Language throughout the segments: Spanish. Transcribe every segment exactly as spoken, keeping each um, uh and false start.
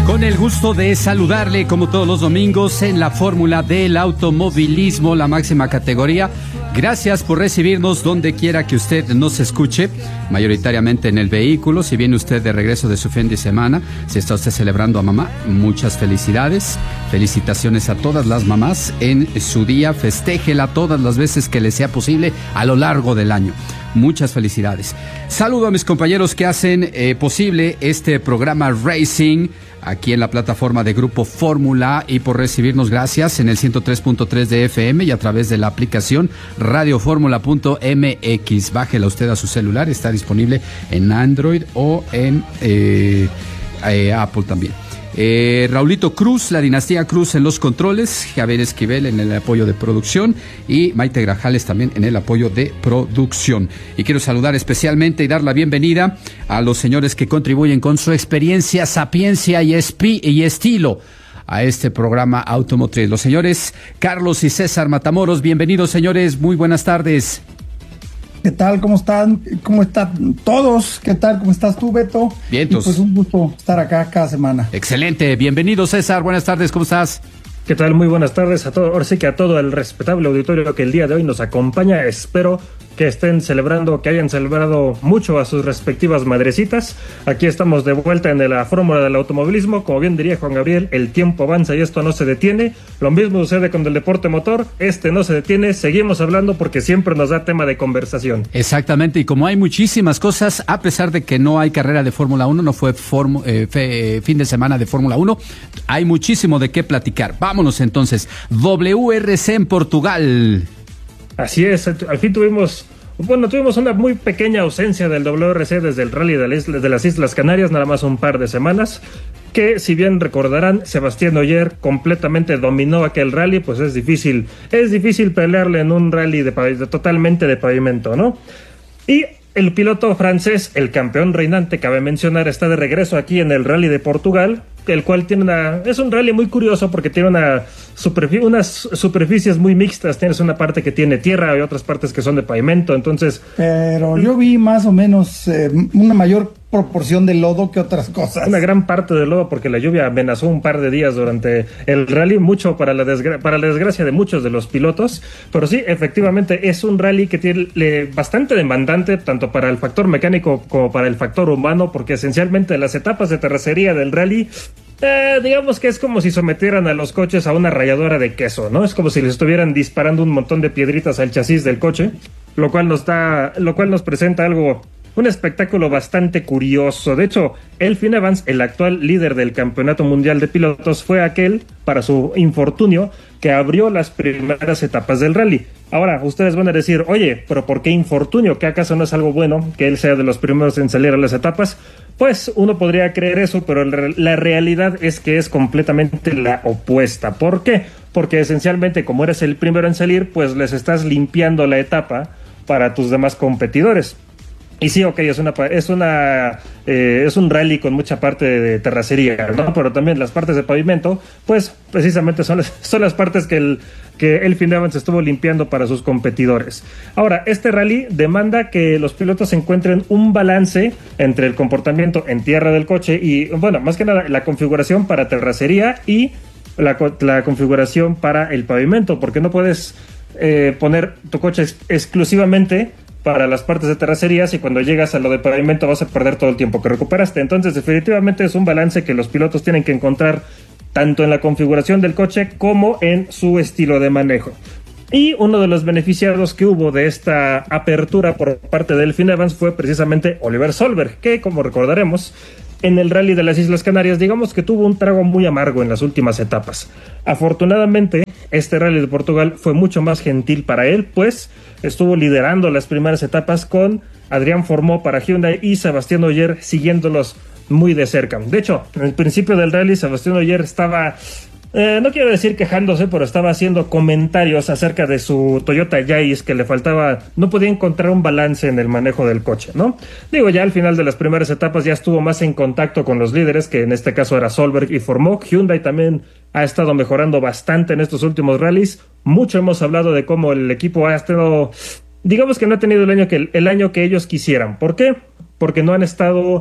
Con el gusto de saludarle como todos los domingos en la fórmula del automovilismo, la máxima categoría. Gracias por recibirnos donde quiera que usted nos escuche, mayoritariamente en el vehículo. Si viene usted de regreso de su fin de semana, si está usted celebrando a mamá, muchas felicidades. Felicitaciones a todas las mamás en su día. Festéjela todas las veces que le sea posible a lo largo del año. Muchas felicidades. Saludo a mis compañeros que hacen eh, posible este programa Racing aquí en la plataforma de Grupo Fórmula, y por recibirnos, gracias, en el ciento tres punto tres de F M y a través de la aplicación radio fórmula punto m x. Bájela usted a su celular, está disponible en Android o en eh, eh, Apple también. Eh, Raulito Cruz, la dinastía Cruz en los controles, Javier Esquivel en el apoyo de producción y Maite Grajales también en el apoyo de producción. Y quiero saludar especialmente y dar la bienvenida a los señores que contribuyen con su experiencia, sapiencia y, espi- y estilo a este programa automotriz. Los señores Carlos y César Matamoros, bienvenidos señores, muy buenas tardes. ¿Qué tal? ¿Cómo están? ¿Cómo están todos? ¿Qué tal? ¿Cómo estás tú, Beto? Bien, pues un gusto estar acá cada semana. Excelente, bienvenido César, buenas tardes, ¿cómo estás? ¿Qué tal? Muy buenas tardes a todos. Ahora sí que a todo el respetable auditorio que el día de hoy nos acompaña. Espero que estén celebrando, que hayan celebrado mucho a sus respectivas madrecitas. Aquí estamos de vuelta en la fórmula del automovilismo. Como bien diría Juan Gabriel, el tiempo avanza y esto no se detiene. Lo mismo sucede con el deporte motor. Este no se detiene. Seguimos hablando porque siempre nos da tema de conversación. Exactamente, y como hay muchísimas cosas, a pesar de que no hay carrera de Fórmula uno, no fue formu- eh, fe, eh, fin de semana de Fórmula uno, hay muchísimo de qué platicar. Vámonos entonces. W R C en Portugal. Así es, al fin tuvimos, bueno, tuvimos una muy pequeña ausencia del W R C desde el Rally de, la isla, de las Islas Canarias, nada más un par de semanas, que si bien recordarán, Sebastián Ogier completamente dominó aquel rally, pues es difícil, es difícil pelearle en un rally de, de totalmente de pavimento, ¿no? Y el piloto francés, el campeón reinante, cabe mencionar, está de regreso aquí en el Rally de Portugal, el cual tiene una, es un rally muy curioso porque tiene una superficie, unas superficies muy mixtas. Tienes una parte que tiene tierra y otras partes que son de pavimento, entonces... Pero yo vi más o menos eh, una mayor proporción de lodo que otras cosas. Una gran parte de lodo porque la lluvia amenazó un par de días durante el rally, mucho para la, desgra- para la desgracia de muchos de los pilotos, pero sí, efectivamente es un rally que tiene eh, bastante demandante, tanto para el factor mecánico como para el factor humano, porque esencialmente las etapas de terracería del rally... Eh, digamos que es como si sometieran a los coches a una ralladora de queso, ¿no? Es como si les estuvieran disparando un montón de piedritas al chasis del coche, lo cual nos da, lo cual nos presenta algo, un espectáculo bastante curioso. De hecho, Elfyn Evans, el actual líder del Campeonato Mundial de Pilotos, fue aquel, para su infortunio, que abrió las primeras etapas del rally. Ahora, ustedes van a decir, oye, ¿pero por qué infortunio? ¿Que acaso no es algo bueno que él sea de los primeros en salir a las etapas? Pues uno podría creer eso, pero la realidad es que es completamente la opuesta. ¿Por qué? Porque esencialmente, como eres el primero en salir, pues les estás limpiando la etapa para tus demás competidores. Y sí, ok, es una es una eh, es un rally con mucha parte de terracería, ¿no? Pero también las partes de pavimento, pues precisamente son las, son las partes que el que Elfyn Evans estuvo limpiando para sus competidores. Ahora, este rally demanda que los pilotos encuentren un balance entre el comportamiento en tierra del coche y, bueno, más que nada, la configuración para terracería y la, la configuración para el pavimento, porque no puedes eh, poner tu coche ex- exclusivamente para las partes de terracerías y cuando llegas a lo de pavimento vas a perder todo el tiempo que recuperaste. Entonces, definitivamente es un balance que los pilotos tienen que encontrar tanto en la configuración del coche como en su estilo de manejo. Y uno de los beneficiados que hubo de esta apertura por parte de Elfyn Evans fue precisamente Oliver Solberg, que, como recordaremos, en el Rally de las Islas Canarias, digamos que tuvo un trago muy amargo en las últimas etapas. Afortunadamente, este Rally de Portugal fue mucho más gentil para él, pues estuvo liderando las primeras etapas con Adrián Formó para Hyundai y Sebastián Ogier siguiéndolos muy de cerca. De hecho, en el principio del rally, Sebastián Ogier estaba, eh, no quiero decir quejándose, pero estaba haciendo comentarios acerca de su Toyota Yaris, que le faltaba, no podía encontrar un balance en el manejo del coche, ¿no? Digo, ya al final de las primeras etapas ya estuvo más en contacto con los líderes, que en este caso era Solberg y Formó. Hyundai también ha estado mejorando bastante en estos últimos rallies. Mucho hemos hablado de cómo el equipo ha estado, digamos que no ha tenido el año que, el año que ellos quisieran. ¿Por qué? Porque no han estado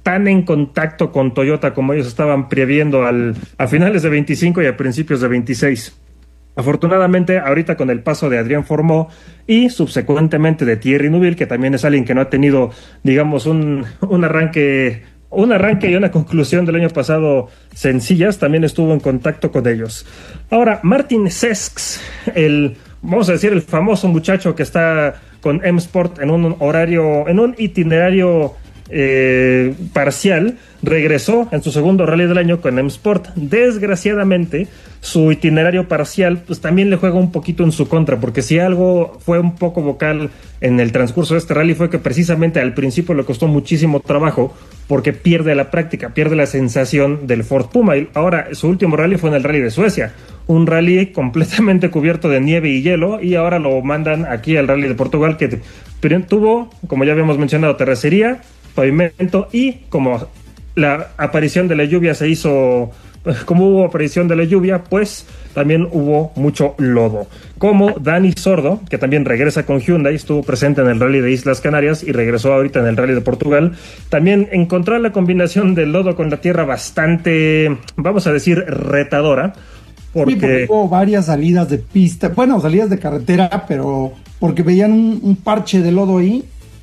tan en contacto con Toyota como ellos estaban previendo al, a finales de veinticinco y a principios de veintiséis. Afortunadamente, ahorita con el paso de Adrián Fourmaux y subsecuentemente de Thierry Neuville, que también es alguien que no ha tenido, digamos, un, un arranque, un arranque y una conclusión del año pasado sencillas, también estuvo en contacto con ellos. Ahora, Martin Cescs, el, vamos a decir, el famoso muchacho que está con M Sport en un horario, en un itinerario eh, parcial, regresó en su segundo rally del año con M Sport. Desgraciadamente, su itinerario parcial pues también le juega un poquito en su contra, porque si algo fue un poco vocal en el transcurso de este rally fue que precisamente al principio le costó muchísimo trabajo porque pierde la práctica, pierde la sensación del Ford Puma. Y ahora su último rally fue en el rally de Suecia, un rally completamente cubierto de nieve y hielo, y ahora lo mandan aquí al rally de Portugal, que tuvo, como ya habíamos mencionado, terracería, pavimento, y como la aparición de la lluvia se hizo, como hubo aparición de la lluvia, pues también hubo mucho lodo. Como Dani Sordo, que también regresa con Hyundai, estuvo presente en el Rally de Islas Canarias y regresó ahorita en el Rally de Portugal, también encontró la combinación del lodo con la tierra bastante, vamos a decir, retadora. Porque... Sí, porque hubo varias salidas de pista, bueno, salidas de carretera, pero porque veían un, un parche de lodo ahí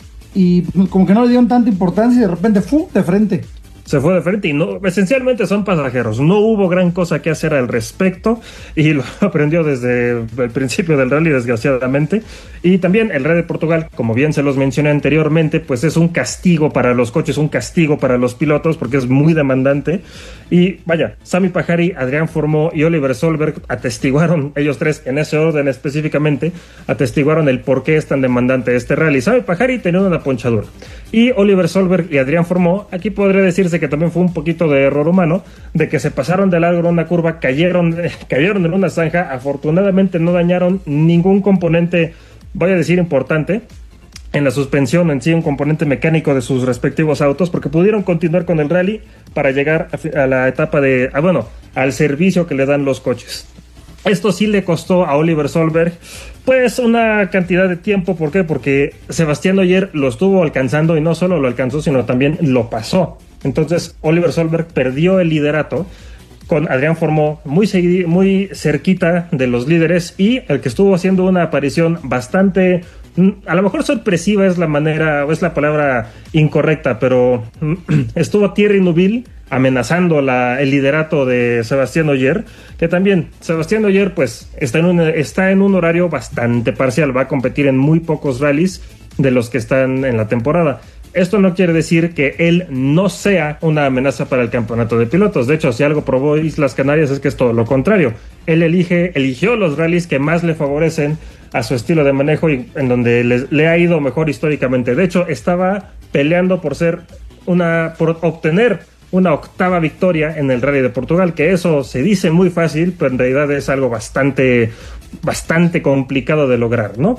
y como que no le dieron tanta importancia y de repente ¡fum!, de frente. Se fue de frente y no, esencialmente son pasajeros. No hubo gran cosa que hacer al respecto y lo aprendió desde el principio del rally, desgraciadamente. Y también el Rally de Portugal, como bien se los mencioné anteriormente, pues es un castigo para los coches, un castigo para los pilotos porque es muy demandante. Y vaya, Sami Pajari, Adrián Fourmaux y Oliver Solberg atestiguaron, ellos tres en ese orden específicamente, atestiguaron el por qué es tan demandante este rally. Sami Pajari tenía una ponchadura y Oliver Solberg y Adrián Fourmaux, aquí podría decirse que también fue un poquito de error humano, de que se pasaron de largo en una curva, cayeron, eh, cayeron en una zanja. Afortunadamente no dañaron ningún componente, voy a decir, importante en la suspensión en sí, un componente mecánico de sus respectivos autos, porque pudieron continuar con el rally para llegar a, a la etapa de, ah, bueno, al servicio que le dan los coches. Esto sí le costó a Oliver Solberg pues una cantidad de tiempo. ¿Por qué? Porque Sebastián Ogier lo estuvo alcanzando y no solo lo alcanzó, sino también lo pasó. Entonces Oliver Solberg perdió el liderato con Adrián Fourmaux muy, segui- muy cerquita de los líderes, y el que estuvo haciendo una aparición bastante, a lo mejor sorpresiva es la manera, o es la palabra incorrecta, pero estuvo Thierry Neuville amenazando la, el liderato de Sebastián Ogier, que también Sebastián Ogier pues está en, un, está en un horario bastante parcial, va a competir en muy pocos rallies de los que están en la temporada. Esto no quiere decir que él no sea una amenaza para el campeonato de pilotos. De hecho, si algo probó Islas Canarias es que es todo lo contrario. Él elige, eligió los rallies que más le favorecen a su estilo de manejo y en donde le, le ha ido mejor históricamente. De hecho, estaba peleando por ser una, por obtener una octava victoria en el Rally de Portugal, que eso se dice muy fácil, pero en realidad es algo bastante, bastante complicado de lograr, ¿no?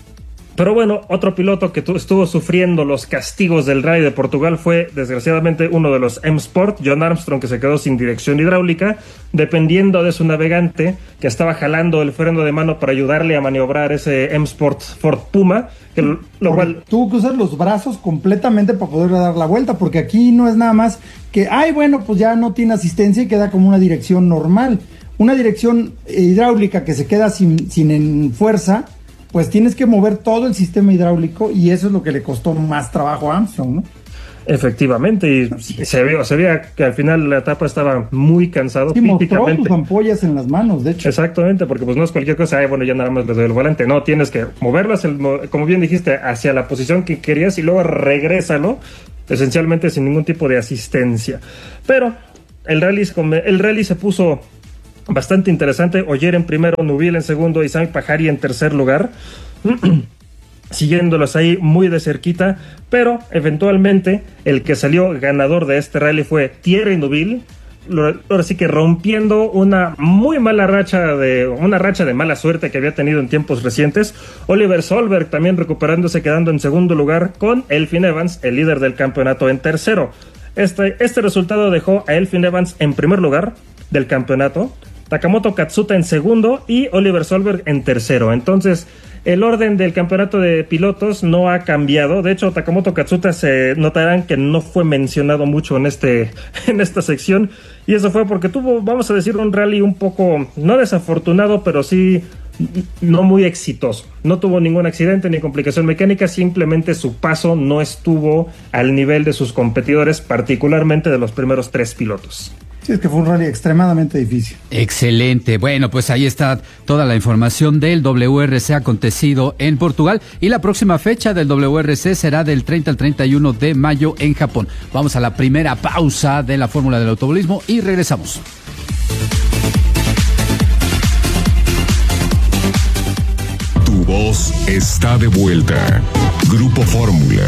Pero bueno, otro piloto que estuvo sufriendo los castigos del Rally de Portugal fue, desgraciadamente, uno de los M Sport, John Armstrong, que se quedó sin dirección hidráulica, dependiendo de su navegante, que estaba jalando el freno de mano para ayudarle a maniobrar ese M Sport Ford Puma, que lo, lo cual... Tuvo que usar los brazos completamente para poderle dar la vuelta, porque aquí no es nada más que, ay, bueno, pues ya no tiene asistencia y queda como una dirección normal. Una dirección hidráulica que se queda sin, sin en fuerza, pues tienes que mover todo el sistema hidráulico, y eso es lo que le costó más trabajo a Armstrong, ¿no? Efectivamente, y se veía, se veía que al final la etapa estaba muy cansado. Sí, mostró sus ampollas en las manos, de hecho. Exactamente, porque pues no es cualquier cosa, ay, bueno, ya nada más le doy el volante. No, tienes que moverlas, el, como bien dijiste, hacia la posición que querías y luego regrésalo, esencialmente sin ningún tipo de asistencia. Pero el rally, el rally se puso bastante interesante. Ogier en primero, Neuville en segundo y Sami Pajari en tercer lugar, siguiéndolos ahí muy de cerquita, pero eventualmente el que salió ganador de este rally fue Thierry Neuville, ahora sí que rompiendo una muy mala racha de una racha de mala suerte que había tenido en tiempos recientes. Oliver Solberg también recuperándose, quedando en segundo lugar, con Elfyn Evans, el líder del campeonato, en tercero. Este, este resultado dejó a Elfyn Evans en primer lugar del campeonato, Takamoto Katsuta en segundo y Oliver Solberg en tercero. Entonces, el orden del campeonato de pilotos no ha cambiado. De hecho, Takamoto Katsuta, se notarán que no fue mencionado mucho en este en esta sección, y eso fue porque tuvo, vamos a decir, un rally un poco, no desafortunado, pero sí no muy exitoso. No tuvo ningún accidente ni complicación mecánica, simplemente su paso no estuvo al nivel de sus competidores, particularmente de los primeros tres pilotos. Sí, es que fue un rally extremadamente difícil. Excelente. Bueno, pues ahí está toda la información del W R C acontecido en Portugal, y la próxima fecha del W R C será del treinta al treinta y uno de mayo en Japón. Vamos a la primera pausa de la Fórmula del Automovilismo y regresamos. Tu voz está de vuelta. Grupo Fórmula.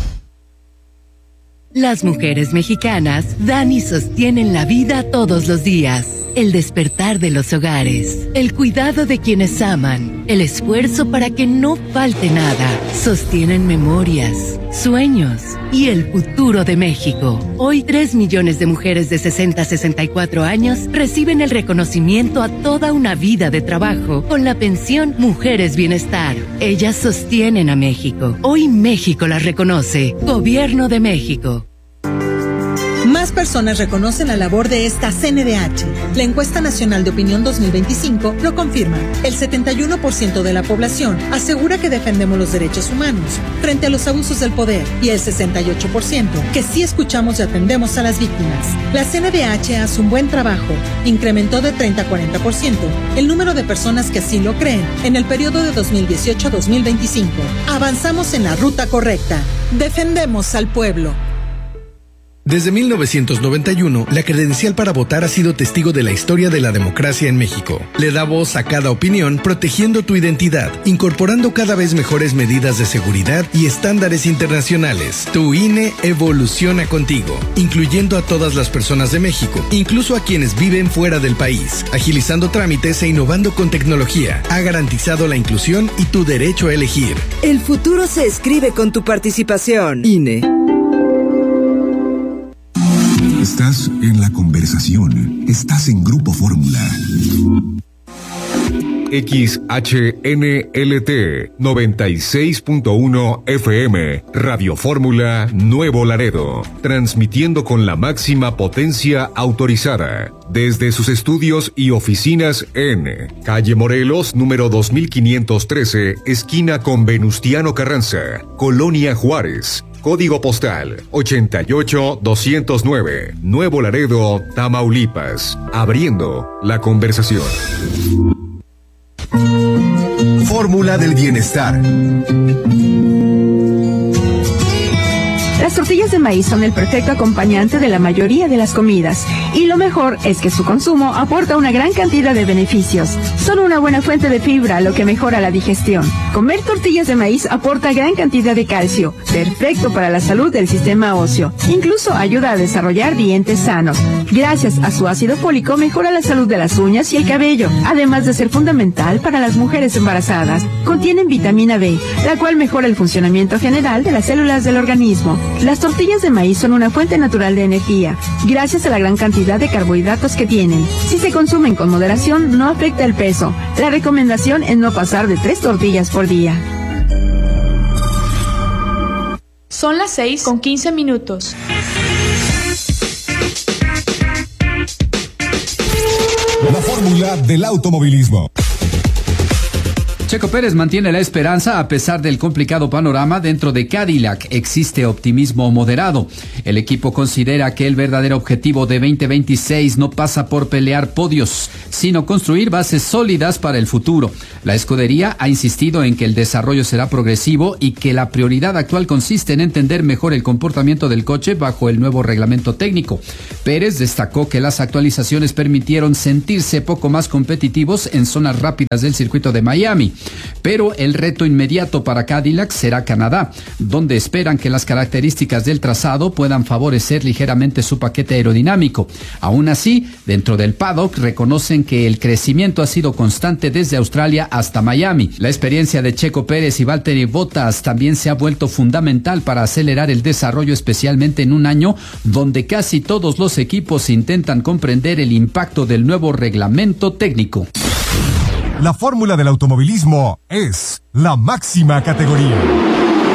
Las mujeres mexicanas dan y sostienen la vida todos los días. El despertar de los hogares, el cuidado de quienes aman, el esfuerzo para que no falte nada. Sostienen memorias, sueños y el futuro de México. Hoy, tres millones de mujeres de sesenta a sesenta y cuatro años reciben el reconocimiento a toda una vida de trabajo con la pensión Mujeres Bienestar. Ellas sostienen a México. Hoy México las reconoce. Gobierno de México. Más personas reconocen la labor de esta C N D H. La encuesta nacional de opinión dos mil veinticinco lo confirma. El setenta y uno por ciento de la población asegura que defendemos los derechos humanos frente a los abusos del poder, y el sesenta y ocho por ciento que sí escuchamos y atendemos a las víctimas. La C N D H hace un buen trabajo. Incrementó de treinta a cuarenta por ciento el número de personas que así lo creen en el periodo de dos mil dieciocho a dos mil veinticinco. Avanzamos en la ruta correcta. Defendemos al pueblo. Desde mil novecientos noventa y uno, la credencial para votar ha sido testigo de la historia de la democracia en México. Le da voz a cada opinión, protegiendo tu identidad, incorporando cada vez mejores medidas de seguridad y estándares internacionales. Tu I N E evoluciona contigo, incluyendo a todas las personas de México, incluso a quienes viven fuera del país, agilizando trámites e innovando con tecnología. Ha garantizado la inclusión y tu derecho a elegir. El futuro se escribe con tu participación. I N E. Estás en la conversación. Estás en Grupo Fórmula. X H N L T noventa y seis punto uno F M, Radio Fórmula Nuevo Laredo, transmitiendo con la máxima potencia autorizada desde sus estudios y oficinas en Calle Morelos, número dos mil quinientos trece, esquina con Venustiano Carranza, Colonia Juárez. Código postal ochenta y ocho doscientos nueve, Nuevo Laredo, Tamaulipas. Abriendo la conversación. Fórmula del bienestar. Las tortillas de maíz son el perfecto acompañante de la mayoría de las comidas, y lo mejor es que su consumo aporta una gran cantidad de beneficios. Son una buena fuente de fibra, lo que mejora la digestión. Comer tortillas de maíz aporta gran cantidad de calcio, perfecto para la salud del sistema óseo. Incluso ayuda a desarrollar dientes sanos. Gracias a su ácido fólico mejora la salud de las uñas y el cabello, además de ser fundamental para las mujeres embarazadas. Contienen vitamina B, la cual mejora el funcionamiento general de las células del organismo. Las tortillas de maíz son una fuente natural de energía, gracias a la gran cantidad de carbohidratos que tienen. Si se consumen con moderación, no afecta el peso. La recomendación es no pasar de tres tortillas por día. Son las seis con quince minutos. La fórmula del automovilismo. Checo Pérez mantiene la esperanza a pesar del complicado panorama. Dentro de Cadillac existe optimismo moderado. El equipo considera que el verdadero objetivo de veinte veintiséis no pasa por pelear podios, sino construir bases sólidas para el futuro. La escudería ha insistido en que el desarrollo será progresivo y que la prioridad actual consiste en entender mejor el comportamiento del coche bajo el nuevo reglamento técnico. Pérez destacó que las actualizaciones permitieron sentirse poco más competitivos en zonas rápidas del circuito de Miami. Pero el reto inmediato para Cadillac será Canadá, donde esperan que las características del trazado puedan favorecer ligeramente su paquete aerodinámico. Aún así, dentro del paddock reconocen que el crecimiento ha sido constante desde Australia hasta Miami. La experiencia de Checo Pérez y Valtteri Bottas también se ha vuelto fundamental para acelerar el desarrollo, especialmente en un año donde casi todos los equipos intentan comprender el impacto del nuevo reglamento técnico. La fórmula del automovilismo es la máxima categoría.